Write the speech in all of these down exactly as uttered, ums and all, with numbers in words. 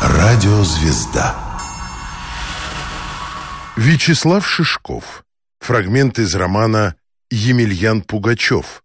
Радиозвезда. Вячеслав Шишков. Фрагмент из романа «Емельян Пугачев».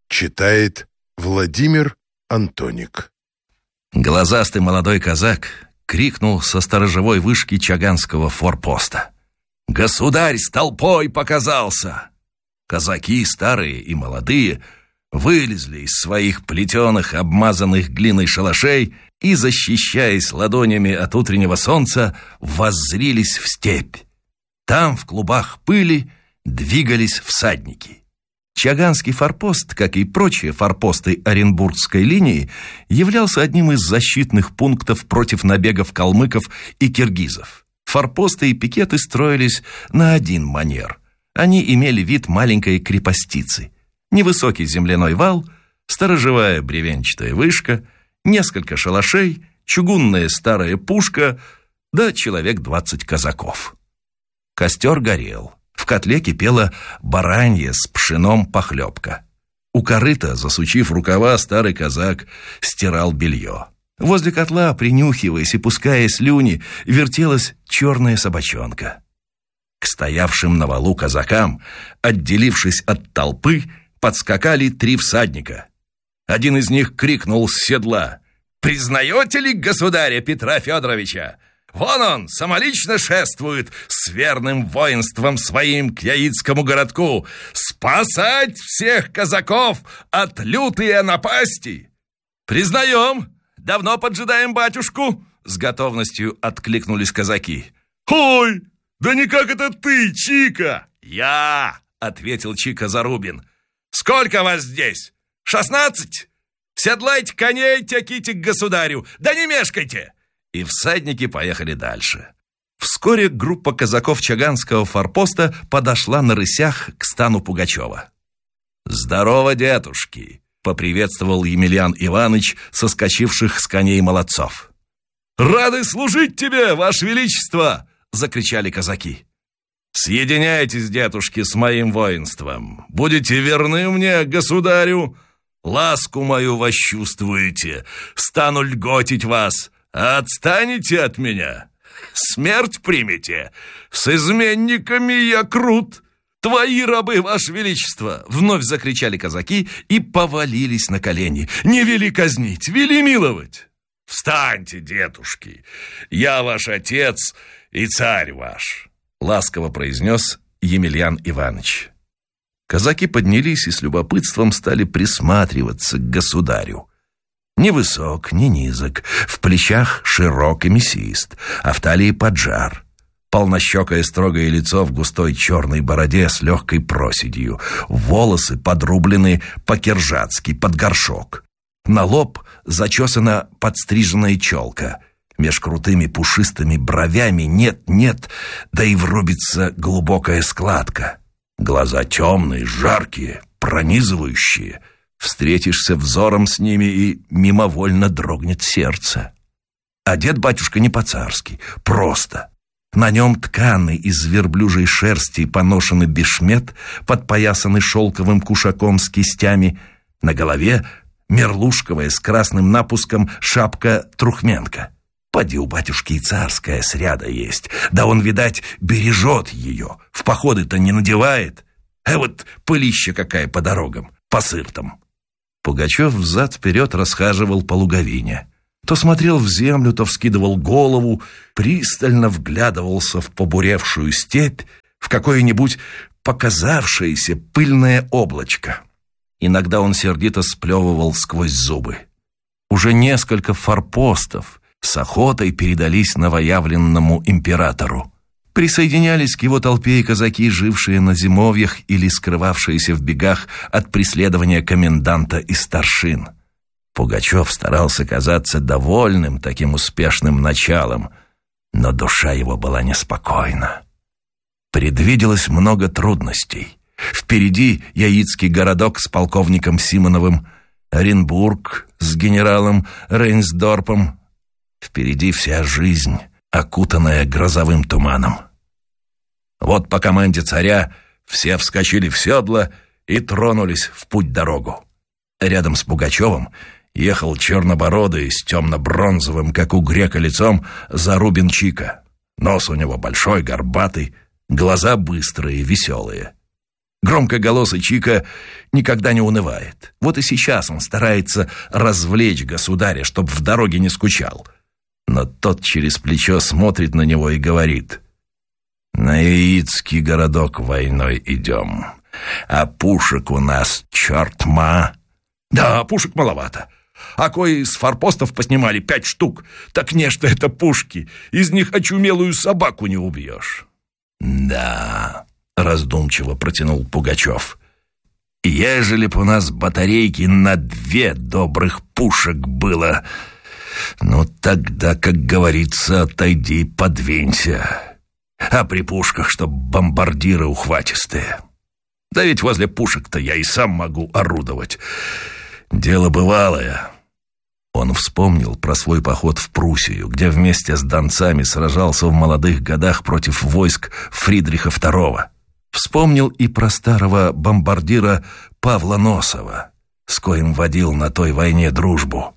Читает Владимир Антоник. Глазастый молодой казак крикнул со сторожевой вышки Чаганского форпоста: «Государь с толпой показался!» Казаки, старые и молодые, вылезли из своих плетеных, обмазанных глиной шалашей и, защищаясь ладонями от утреннего солнца, воззрились в степь. Там, в клубах пыли, двигались всадники. Чаганский форпост, как и прочие форпосты Оренбургской линии, являлся одним из защитных пунктов против набегов калмыков и киргизов. Форпосты и пикеты строились на один манер. Они имели вид маленькой крепостицы. Невысокий земляной вал, сторожевая бревенчатая вышка, несколько шалашей, чугунная старая пушка, да человек двадцать казаков. Костер горел. В котле кипела баранья с пшеном похлебка. У корыта, засучив рукава, старый казак стирал белье. Возле котла, принюхиваясь и пуская слюни, вертелась черная собачонка. К стоявшим на валу казакам, отделившись от толпы, подскакали три всадника. Один из них крикнул с седла: «Признаете ли государя Петра Федоровича? Вон он самолично шествует с верным воинством своим к Яицкому городку спасать всех казаков от лютой напасти!» «Признаем! Давно поджидаем батюшку!» С готовностью откликнулись казаки. «Ой, да никак это ты, Чика!» «Я!» — ответил Чика Зарубин. «Сколько вас здесь? Шестнадцать? Седлайте коней, тяките к государю, да не мешкайте!» И всадники поехали дальше. Вскоре группа казаков Чаганского форпоста подошла на рысях к стану Пугачева. «Здорово, дедушки!» — поприветствовал Емельян Иваныч соскочивших с коней молодцов. «Рады служить тебе, ваше величество!» — закричали казаки. «Съединяйтесь, дедушки, с моим воинством. Будете верны мне, государю. Ласку мою восчувствуете. Стану льготить вас. Отстанете от меня, смерть примете. С изменниками я крут. Твои рабы, ваше величество!» Вновь закричали казаки и повалились на колени. «Не вели казнить, вели миловать!» «Встаньте, дедушки! Я ваш отец и царь ваш!» Ласково произнес Емельян Иваныч. Казаки поднялись и с любопытством стали присматриваться к государю. Ни высок, ни низок, в плечах широк и мясист, а в талии поджар. Полнощекое строгое лицо в густой черной бороде с легкой проседью, волосы подрублены по-киржацки, под горшок. На лоб зачесана подстриженная челка. Меж крутыми пушистыми бровями нет-нет, да и врубится глубокая складка. Глаза темные, жаркие, пронизывающие. Встретишься взором с ними, и мимовольно дрогнет сердце. Одет батюшка не по-царски, просто. На нем тканый из верблюжьей шерсти поношенный бешмет, подпоясанный шелковым кушаком с кистями. На голове мерлушковая с красным напуском шапка-трухменка. Поди у батюшки и царская сряда есть, да он, видать, бережет ее, в походы-то не надевает. А вот пылища какая по дорогам, по сыртам. Пугачев взад-вперед расхаживал по луговине. То смотрел в землю, то вскидывал голову, пристально вглядывался в побуревшую степь, в какое-нибудь показавшееся пыльное облачко. Иногда он сердито сплевывал сквозь зубы. Уже несколько форпостов с охотой передались новоявленному императору. Присоединялись к его толпе и казаки, жившие на зимовьях или скрывавшиеся в бегах от преследования коменданта и старшин. Пугачев старался казаться довольным таким успешным началом, но душа его была неспокойна. Предвиделось много трудностей. Впереди Яицкий городок с полковником Симоновым, Оренбург с генералом Рейнсдорпом. Впереди вся жизнь, окутанная грозовым туманом. Вот по команде царя все вскочили в седла и тронулись в путь-дорогу. Рядом с Пугачевым ехал чернобородый с темно-бронзовым, как у грека, лицом Зарубин Чика. Нос у него большой, горбатый, глаза быстрые, веселые. Громкоголосый Чика никогда не унывает. Вот и сейчас он старается развлечь государя, чтоб в дороге не скучал. Но тот через плечо смотрит на него и говорит: «На Яицкий городок войной идем, а пушек у нас черт-ма». «Да, пушек маловато. А кое с форпостов поснимали пять штук, так нечто это пушки. Из них очумелую собаку не убьешь». «Да», — раздумчиво протянул Пугачев, «ежели б у нас батарейки на две добрых пушек было, ну тогда, как говорится, отойди, подвинься. А при пушках, чтоб бомбардиры ухватистые. Да ведь возле пушек-то я и сам могу орудовать. Дело бывалое». Он вспомнил про свой поход в Пруссию, где вместе с донцами сражался в молодых годах против войск Фридриха второго. Вспомнил и про старого бомбардира Павла Носова, с коим водил на той войне дружбу.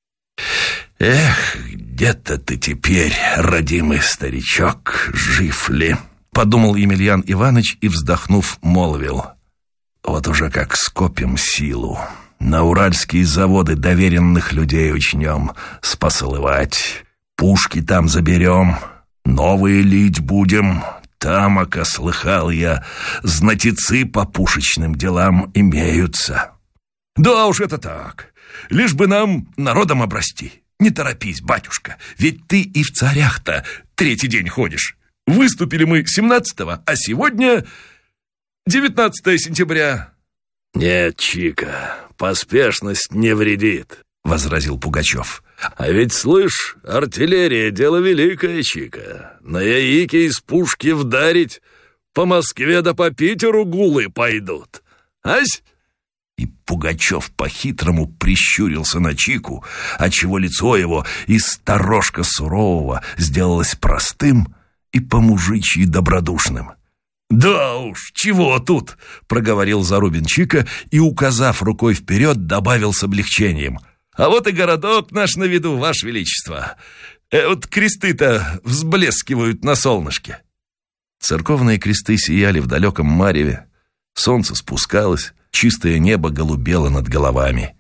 «Эх, где-то ты теперь, родимый старичок, жив ли?» — подумал Емельян Иванович и, вздохнув, молвил: «Вот уже как скопим силу, на уральские заводы доверенных людей учнем спосылывать, пушки там заберем, новые лить будем. Там, ока слыхал я, знатецы по пушечным делам имеются». «Да уж это так, лишь бы нам народом обрасти. Не торопись, батюшка, ведь ты и в царях-то третий день ходишь. Выступили мы семнадцатого, а сегодня девятнадцатое сентября». «Нет, Чика, поспешность не вредит», — возразил Пугачев. «А ведь, слышь, артиллерия — дело великое, Чика. На Яике из пушки вдарить, по Москве да по Питеру гулы пойдут. Ась?» И Пугачев по-хитрому прищурился на Чику, отчего лицо его из сторожка сурового сделалось простым и по-мужичьи добродушным. «Да уж, чего тут?» — проговорил Зарубин Чика и, указав рукой вперед, добавил с облегчением: «А вот и городок наш на виду, ваше величество. Э, вот кресты-то взблескивают на солнышке». Церковные кресты сияли в далеком мареве, солнце спускалось, чистое небо голубело над головами.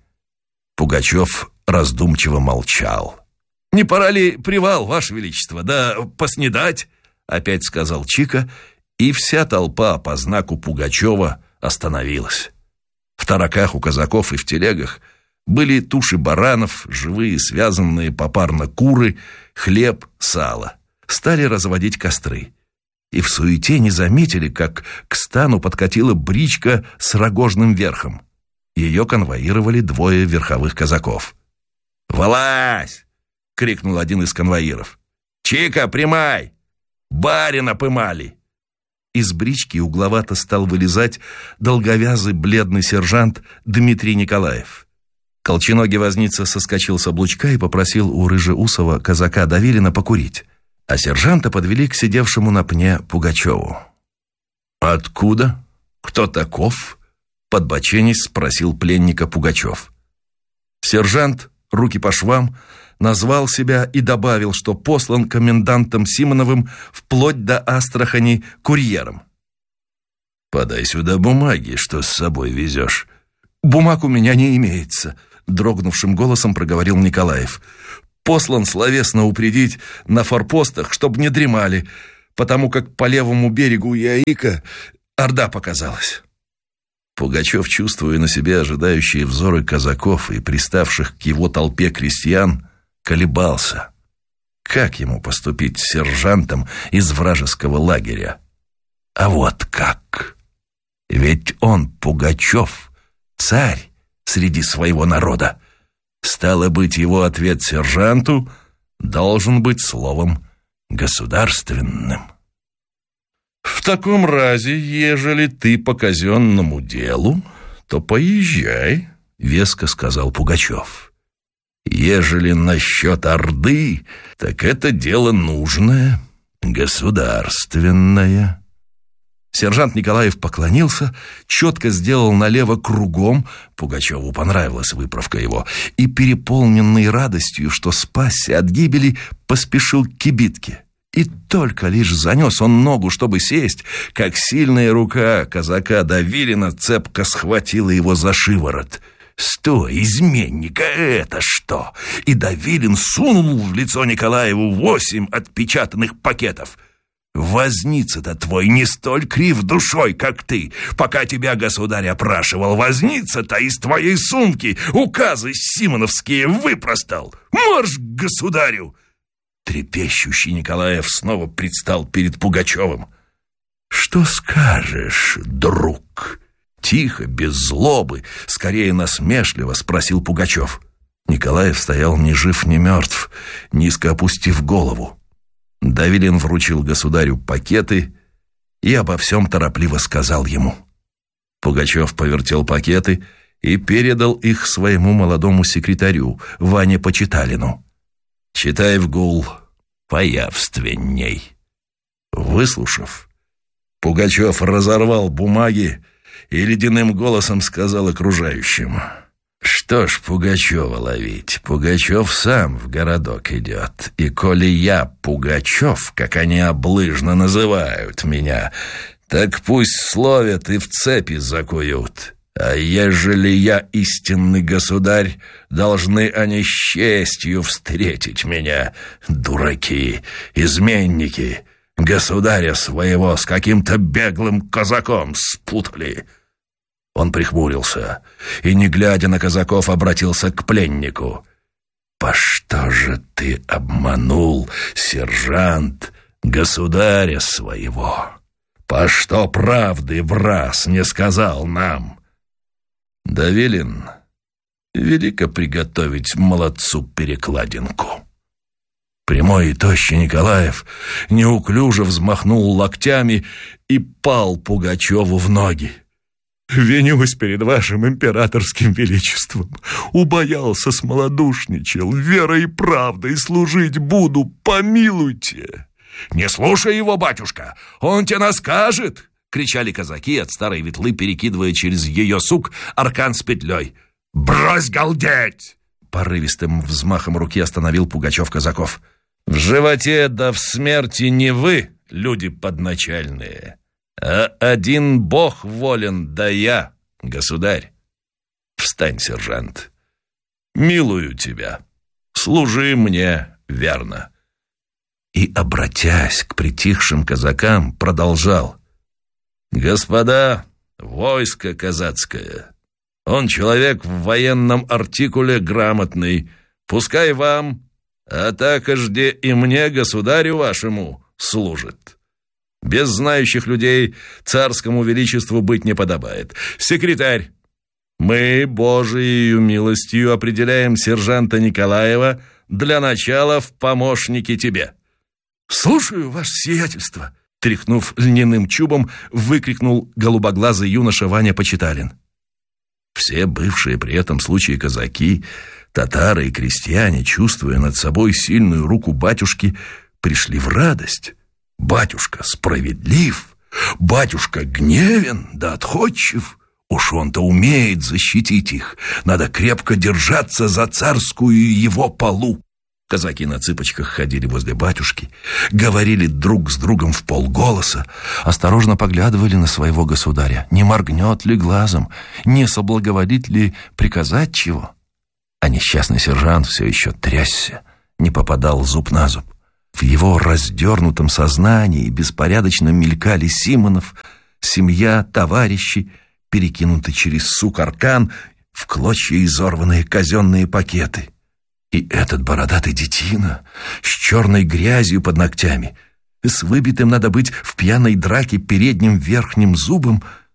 Пугачев раздумчиво молчал. «Не пора ли привал, ваше величество, да поснедать?» — опять сказал Чика, и вся толпа по знаку Пугачева остановилась. В тараках у казаков и в телегах были туши баранов, живые, связанные попарно куры, хлеб, сало. Стали разводить костры. И в суете не заметили, как к стану подкатила бричка с рогожным верхом. Ее конвоировали двое верховых казаков. «Вылазь!» — крикнул один из конвоиров. «Чика, примай! Барина пымали!» Из брички угловато стал вылезать долговязый бледный сержант Дмитрий Николаев. Колченогий возница соскочил с облучка и попросил у рыжеусого казака Давилина покурить, а сержанта подвели к сидевшему на пне Пугачеву. «Откуда? Кто таков?» — подбоченясь спросил пленника Пугачев. Сержант, руки по швам, назвал себя и добавил, что послан комендантом Симоновым вплоть до Астрахани курьером. «Подай сюда бумаги, что с собой везешь». «Бумаг у меня не имеется», — дрогнувшим голосом проговорил Николаев. «Послан словесно упредить на форпостах, чтоб не дремали, потому как по левому берегу Яика орда показалась». Пугачев, чувствуя на себе ожидающие взоры казаков и приставших к его толпе крестьян, колебался. Как ему поступить с сержантом из вражеского лагеря? А вот как! Ведь он, Пугачев, царь среди своего народа. Стало быть, его ответ сержанту должен быть словом государственным. «В таком разе, ежели ты по казенному делу, то поезжай», — веско сказал Пугачев. «Ежели насчет орды, так это дело нужное, государственное». Сержант Николаев поклонился, четко сделал налево кругом, Пугачеву понравилась выправка его, и, переполненный радостью, что спасся от гибели, поспешил к кибитке. И только лишь занес он ногу, чтобы сесть, как сильная рука казака Давилина цепко схватила его за шиворот. «Стой, изменник, а это что?» И Давилин сунул в лицо Николаеву восемь отпечатанных пакетов. «Возница-то твой не столь крив душой, как ты. Пока тебя государь опрашивал, возница-то из твоей сумки указы симоновские выпростал. Марш к государю!» Трепещущий Николаев снова предстал перед Пугачевым. «Что скажешь, друг?» Тихо, без злобы, скорее насмешливо спросил Пугачев. Николаев стоял ни жив, ни мертв, низко опустив голову. Давилин вручил государю пакеты и обо всем торопливо сказал ему. Пугачев повертел пакеты и передал их своему молодому секретарю, Ване Почиталину. «Читай в гул, появственней». Выслушав, Пугачев разорвал бумаги и ледяным голосом сказал окружающим: «Что ж Пугачева ловить? Пугачев сам в городок идет. И коли я Пугачев, как они облыжно называют меня, так пусть словят и в цепи закуют. А ежели я истинный государь, должны они с честью встретить меня. Дураки, изменники, государя своего с каким-то беглым казаком спутали». Он прихмурился и, не глядя на казаков, обратился к пленнику. «По что же ты обманул, сержант, государя своего? По что правды враз не сказал нам?» «Давилин, велико приготовить молодцу перекладинку». Прямой и тощий Николаев неуклюже взмахнул локтями и пал Пугачеву в ноги. «Винюсь перед вашим императорским величеством. Убоялся, смолодушничал, верой и правдой служить буду, помилуйте». «Не слушай его, батюшка, он тебе наскажет!» — кричали казаки от старой ветлы, перекидывая через ее сук аркан с петлей. «Брось галдеть!» Порывистым взмахом руки остановил Пугачев казаков. «В животе да в смерти не вы, люди подначальные, а один Бог волен, да я, государь. Встань, сержант, милую тебя, служи мне верно». И, обратясь к притихшим казакам, продолжал: «Господа, войско казацкое, он человек в военном артикуле грамотный, пускай вам, а такожде и мне, государю вашему, служит. Без знающих людей царскому величеству быть не подобает. Секретарь, мы Божией милостью определяем сержанта Николаева для начала в помощники тебе». «Слушаю, ваше сиятельство!» Тряхнув льняным чубом, выкрикнул голубоглазый юноша Ваня Почиталин. Все бывшие при этом случае казаки, татары и крестьяне, чувствуя над собой сильную руку батюшки, пришли в радость. Батюшка справедлив, батюшка гневен да отходчив. Уж он-то умеет защитить их. Надо крепко держаться за царскую его полу. Казаки на цыпочках ходили возле батюшки, говорили друг с другом в полголоса, осторожно поглядывали на своего государя, не моргнет ли глазом, не соблаговолит ли приказать чего. А несчастный сержант все еще трясся, не попадал зуб на зуб. В его раздернутом сознании беспорядочно мелькали Симонов, семья, товарищи, перекинуты через сук аркан в клочья изорванные казенные пакеты. И этот бородатый детина с черной грязью под ногтями, с выбитым, надо быть, в пьяной драке передним верхним зубом,